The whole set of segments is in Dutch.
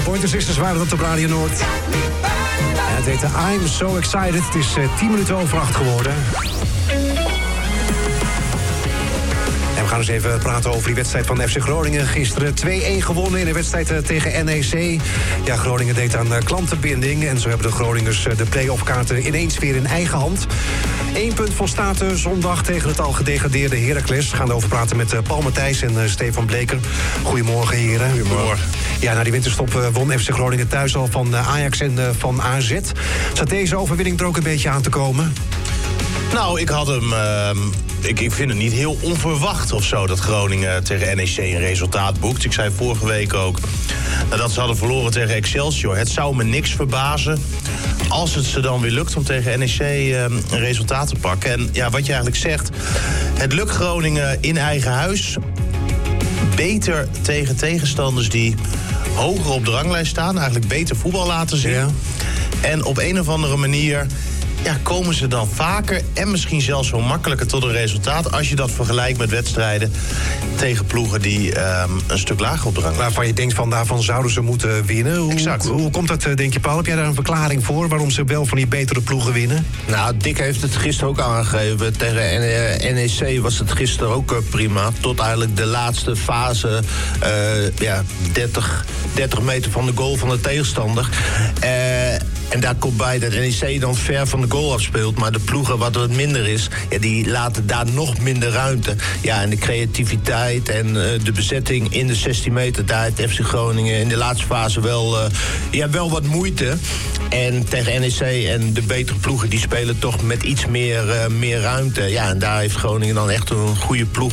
Pointer Sisters waren dat op Radio Noord. En het heette I'm So Excited. Het is 10 minuten over 8 geworden. En we gaan eens even praten over die wedstrijd van FC Groningen. Gisteren 2-1 gewonnen in de wedstrijd tegen NEC. Ja, Groningen deed aan klantenbinding. En zo hebben de Groningers de play-off-kaarten ineens weer in eigen hand. 1 punt volstaat zondag tegen het al gedegradeerde Heracles. We gaan erover praten met Paul Matthijs en Stefan Bleker. Goedemorgen, heren. Goedemorgen. Ja, na die winterstop won FC Groningen thuis al van Ajax en van AZ. Zat deze overwinning er ook een beetje aan te komen? Nou, ik had hem... Ik vind het niet heel onverwacht of zo dat Groningen tegen NEC een resultaat boekt. Ik zei vorige week ook dat ze hadden verloren tegen Excelsior. Het zou me niks verbazen als het ze dan weer lukt om tegen NEC een resultaat te pakken. En ja, wat je eigenlijk zegt, het lukt Groningen in eigen huis beter tegen tegenstanders die hoger op de ranglijst staan. Eigenlijk beter voetbal laten zien. Ja. En op een of andere manier... ja, komen ze dan vaker en misschien zelfs wel makkelijker tot een resultaat... als je dat vergelijkt met wedstrijden tegen ploegen die een stuk lager op de rang. Waarvan je denkt, daarvan zouden ze moeten winnen. Exact. Hoe komt dat, denk je, Paul? Heb jij daar een verklaring voor waarom ze wel van die betere ploegen winnen? Nou, Dick heeft het gisteren ook aangegeven. Tegen NEC was het gisteren ook prima. Tot eigenlijk de laatste fase, 30 meter van de goal van de tegenstander. En daar komt bij dat NEC dan ver van de goal afspeelt. Maar de ploegen wat wat minder is, ja, die laten daar nog minder ruimte. Ja, en de creativiteit en de bezetting in de 16 meter... daar heeft FC Groningen in de laatste fase wel wat moeite. En tegen NEC en de betere ploegen, die spelen toch met iets meer ruimte. Ja, en daar heeft Groningen dan echt een goede ploeg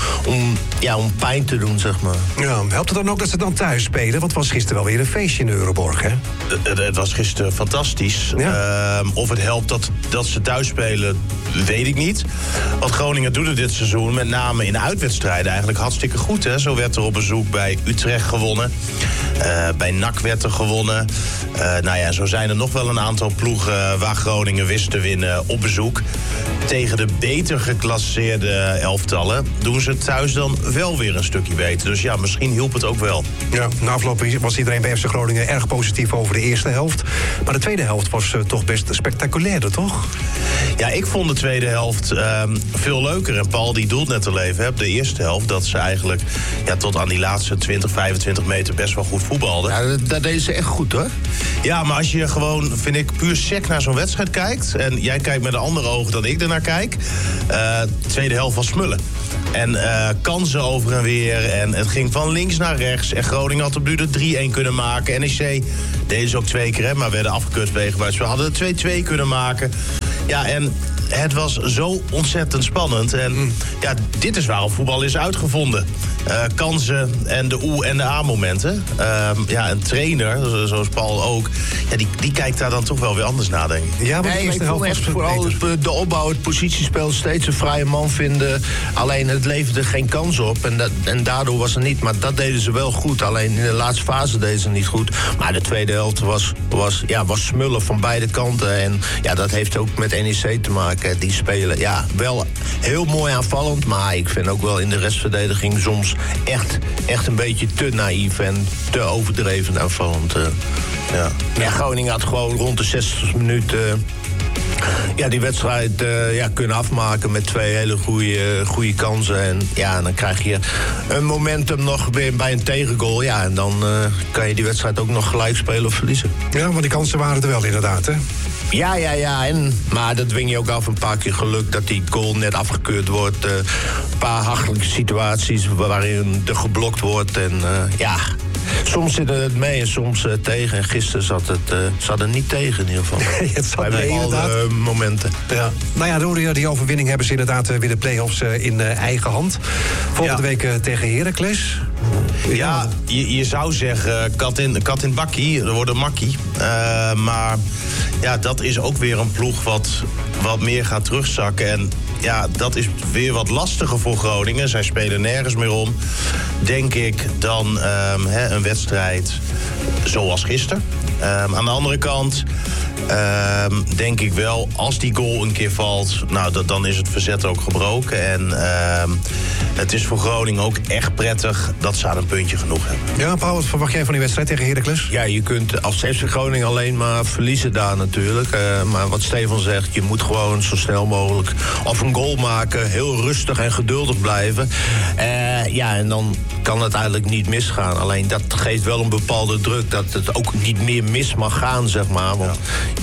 om pijn te doen, zeg maar. Ja, helpt het dan ook dat ze dan thuis spelen? Want het was gisteren wel weer een feestje in de Euroborg, hè? Het was gisteren fantastisch. Ja. Of het helpt dat ze thuis spelen, weet ik niet. Want Groningen doet het dit seizoen, met name in de uitwedstrijden, eigenlijk hartstikke goed. Hè? Zo werd er op bezoek bij Utrecht gewonnen. Bij NAC werd er gewonnen. Zo zijn er nog wel een aantal ploegen waar Groningen wist te winnen op bezoek. Tegen de beter geclasseerde elftallen doen ze het thuis dan wel weer een stukje beter. Dus ja, misschien hielp het ook wel. Ja, na afloop was iedereen bij FC Groningen erg positief over de eerste helft. Maar de tweede helft was toch best spectaculairder, toch? Ja, ik vond de tweede helft veel leuker. En Paul, die doelt net al even, de eerste helft, dat ze eigenlijk tot aan die laatste 20, 25 meter best wel goed voetbalden. Ja, dat deden ze echt goed, hoor. Ja, maar als je gewoon, vind ik, puur sec naar zo'n wedstrijd kijkt, en jij kijkt met een andere ogen dan ik ernaar kijk, de tweede helft was smullen. En kansen over en weer. En het ging van links naar rechts. En Groningen had op duur 3-1 kunnen maken. NEC deden ze ook 2 keer, hè, maar werden afgekeurd wegenwaarts. We hadden het 2-2 kunnen maken. Ja, en het was zo ontzettend spannend. En dit is waarom voetbal is uitgevonden. Kansen en de oe- en de a-momenten. Een trainer, zoals Paul ook, die kijkt daar dan toch wel weer anders naar, denk ik. Ja, maar ik vond echt vooral de opbouw, het positiespel, steeds een vrije man vinden. Alleen het leverde geen kans op. En daardoor was het niet. Maar dat deden ze wel goed. Alleen in de laatste fase deden ze niet goed. Maar de tweede helft was smullen van beide kanten. En ja, dat heeft ook met NEC te maken. Die spelen wel heel mooi aanvallend. Maar ik vind ook wel in de restverdediging soms echt een beetje te naïef en te overdreven aanvallend. Groningen had gewoon rond de 60 minuten die wedstrijd kunnen afmaken met 2 hele goede kansen. En dan krijg je een momentum nog weer bij een tegengoal. Ja, en dan kan je die wedstrijd ook nog gelijk spelen of verliezen. Ja, maar die kansen waren er wel inderdaad, hè? Ja. Maar dat dwing je ook af, een paar keer geluk dat die goal net afgekeurd wordt. Een paar hachelijke situaties waarin er geblokt wordt. En soms zit het mee en soms tegen. En gisteren zat het niet tegen in ieder geval. Het zat bij bepaalde momenten. Ja. Nou ja, door die overwinning hebben ze inderdaad weer de play-offs in eigen hand. Volgende week tegen Heracles. Ja, je zou zeggen kat in bakkie, er wordt een makkie. Maar dat is ook weer een ploeg wat meer gaat terugzakken. En dat is weer wat lastiger voor Groningen. Zij spelen nergens meer om, denk ik, dan een wedstrijd zoals gisteren. Aan de andere kant denk ik wel, als die goal een keer valt, nou, dan is het verzet ook gebroken. En het is voor Groningen ook echt prettig dat ze aan een puntje genoeg hebben. Ja, Paul, wat verwacht jij van die wedstrijd tegen Heracles? Ja, je kunt als FC Groningen alleen maar verliezen daar natuurlijk. Maar wat Stefan zegt, je moet gewoon zo snel mogelijk of een goal maken, heel rustig en geduldig blijven. Ja, en dan kan het eigenlijk niet misgaan. Alleen dat geeft wel een bepaalde druk dat het ook niet meer mis mag gaan, zeg maar. Want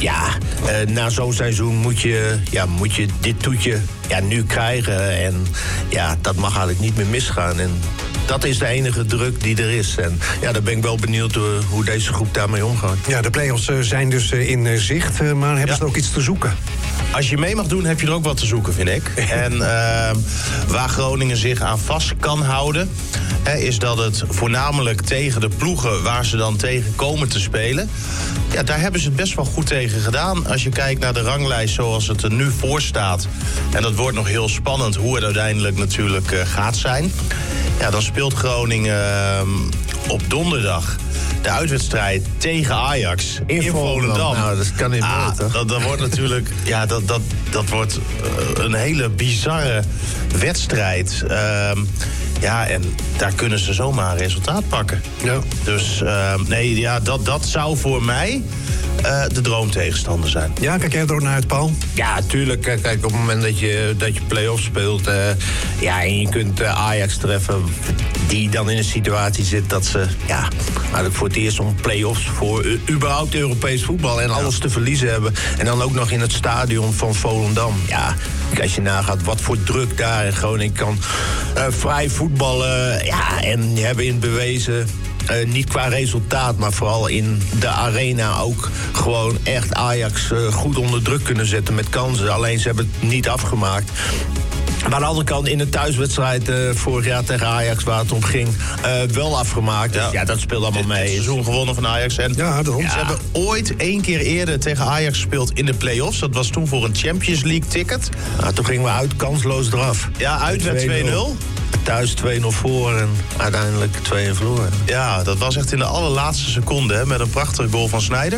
na zo'n seizoen moet je dit toetje nu krijgen. En ja, dat mag eigenlijk niet meer misgaan. En dat is de enige druk die er is. En ja, daar ben ik wel benieuwd hoe deze groep daarmee omgaat. Ja, de play-offs zijn dus in zicht, maar hebben ze ook iets te zoeken? Als je mee mag doen, heb je er ook wat te zoeken, vind ik. En waar Groningen zich aan vast kan houden, is dat het voornamelijk tegen de ploegen waar ze dan tegen komen te spelen, ja, daar hebben ze het best wel goed tegen gedaan. Als je kijkt naar de ranglijst zoals het er nu voor staat, en dat wordt nog heel spannend hoe het uiteindelijk natuurlijk gaat zijn. Ja, dan speelt Groningen op donderdag de uitwedstrijd tegen Ajax in Volendam. Nou, dat kan niet meer. Dat wordt natuurlijk, ja, dat wordt een hele bizarre wedstrijd. Ja, en daar kunnen ze zomaar een resultaat pakken. Ja. Dus nee, ja, dat zou voor mij de droomtegenstander zijn. Ja, kijk jij er ook naar uit, Paul? Ja, tuurlijk. Kijk, op het moment dat je play-offs speelt, en je kunt Ajax treffen, die dan in een situatie zit dat ze eigenlijk voor het eerst om play-offs voor überhaupt Europees voetbal en alles te verliezen hebben. En dan ook nog in het stadion van Volendam. Ja, als je nagaat wat voor druk daar in Groningen kan vrij voetballen. Ja, en die hebben in bewezen, niet qua resultaat, maar vooral in de arena ook gewoon echt Ajax goed onder druk kunnen zetten met kansen. Alleen ze hebben het niet afgemaakt. Maar aan de andere kant, in de thuiswedstrijd vorig jaar tegen Ajax, waar het om ging, wel afgemaakt. Dus dat speelt allemaal mee. Het seizoen gewonnen van Ajax. En daarom. Ze hebben ooit 1 keer eerder tegen Ajax gespeeld in de play-offs. Dat was toen voor een Champions League ticket. Toen gingen we uit kansloos eraf. Ja, uit werd 2-0. Thuis 2-0 voor en uiteindelijk 2-1 verloren. Ja, dat was echt in de allerlaatste seconde, hè, met een prachtige goal van Sneijder.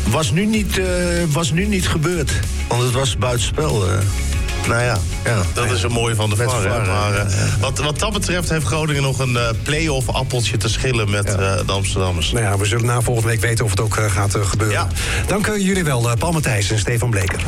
Was nu niet gebeurd, want het was buitenspel. Nou ja, dat is een mooie van de VAR. Maar wat dat betreft heeft Groningen nog een play-off appeltje te schillen met de Amsterdammers. Nou ja, we zullen na volgende week weten of het ook gaat gebeuren. Ja. Dank jullie wel, Paul Matthijs en Stefan Bleker.